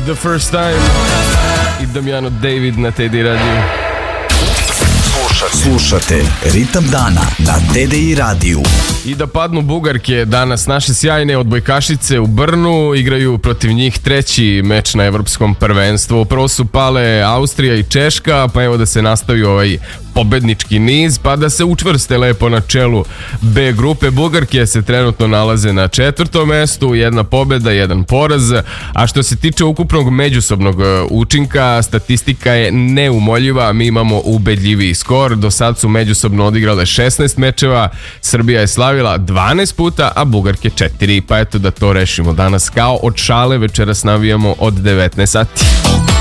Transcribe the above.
The First Time i Damjano David na TDI radiju. Slušate Ritam dana na TDI radiju. I da padnu Bugarke danas, naše sjajne odbojkašice u Brnu igraju protiv njih treći meč na evropskom prvenstvu. Prvo su pale Austrija i Češka, pa evo da se nastavi ovaj pobednički niz, pa da se učvrste lepo na čelu B grupe. Bugarke se trenutno nalaze na 4. mestu, jedna pobeda, jedan poraz, a što se tiče ukupnog međusobnog učinka, statistika je neumoljiva, mi imamo ubedljiviji skor. Do sad su međusobno odigrale 16 mečeva, Srbija je slavila 12 puta, a Bugarke 4, pa eto da to rešimo danas kao od šale. Večeras navijamo od 19 sati.